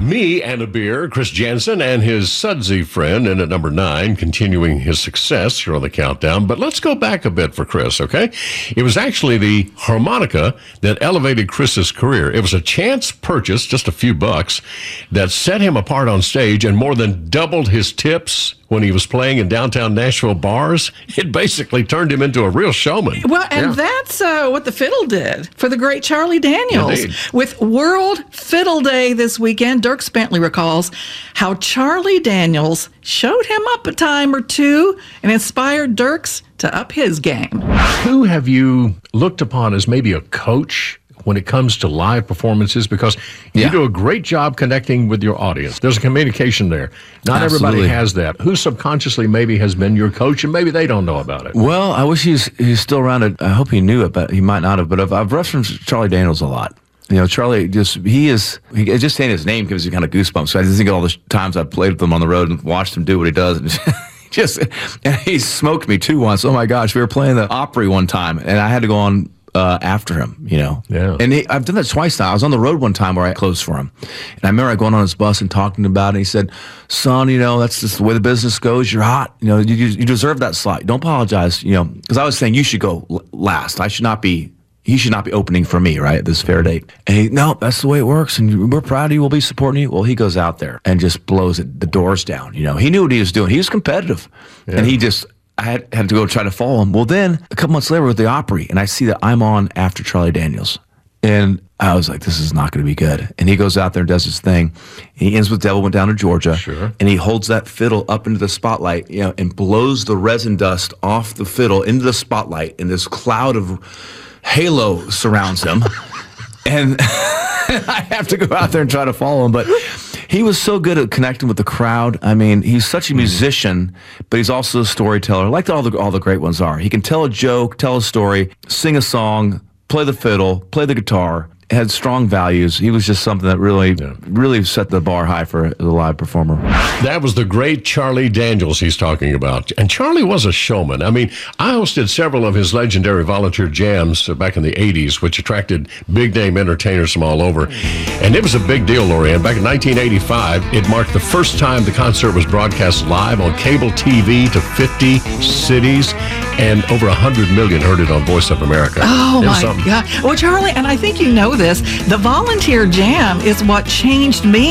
Me and a beer, Chris Jansen and his sudsy friend in at number 9, continuing his success here on the countdown. But let's go back a bit for Chris, okay? It was actually the harmonica that elevated Chris's career. It was a chance purchase, just a few bucks, that set him apart on stage and more than doubled his tips when he was playing in downtown Nashville bars. It basically turned him into a real showman. Well, and that's what the fiddle did for the great Charlie Daniels. Indeed. With World Fiddle Day this weekend, Dirk Bentley recalls how Charlie Daniels showed him up a time or two and inspired Dirks to up his game. Who have you looked upon as maybe a coach when it comes to live performances? Because you do a great job connecting with your audience. There's a communication there. Not everybody has that. Who subconsciously maybe has been your coach and maybe they don't know about it? Well, I wish he's still around. I hope he knew it, but he might not have. But I've referenced Charlie Daniels a lot. You know, Charlie, just saying his name gives you kind of goosebumps. So I just think of all the times I've played with him on the road and watched him do what he does. And he smoked me too once. Oh my gosh, we were playing the Opry one time, and I had to go on after him, you know. Yeah. And I've done that twice now. I was on the road one time where I closed for him. And I remember going on his bus and talking about it. And he said, son, you know, that's just the way the business goes. You're hot. You know, you deserve that slot. Don't apologize, you know. Because I was saying you should go last. He should not be opening for me, right, this fair date. And no, that's the way it works, and we're proud of you. We'll be supporting you. Well, he goes out there and just blows the doors down. You know, he knew what he was doing. He was competitive. Yeah. And I had to go try to follow him. Well, then, a couple months later, we're at the Opry, and I see that I'm on after Charlie Daniels. And I was like, this is not going to be good. And he goes out there and does his thing. He ends with Devil Went Down to Georgia. Sure. And he holds that fiddle up into the spotlight, you know, and blows the resin dust off the fiddle into the spotlight, and this cloud of halo surrounds him. And I have to go out there and try to follow him. But he was so good at connecting with the crowd. I mean, he's such a musician, but he's also a storyteller, like all the great ones are. He can tell a joke, tell a story, sing a song, play the fiddle, play the guitar. Had strong values. He was just something that really set the bar high for a live performer. That was the great Charlie Daniels he's talking about. And Charlie was a showman. I mean, I hosted several of his legendary volunteer jams back in the 80s, which attracted big-name entertainers from all over. And it was a big deal, Lorianne. Back in 1985, it marked the first time the concert was broadcast live on cable TV to 50 cities, and over 100 million heard it on Voice of America. Oh, my God. Well, Charlie, and I think you know this, the volunteer jam is what changed me.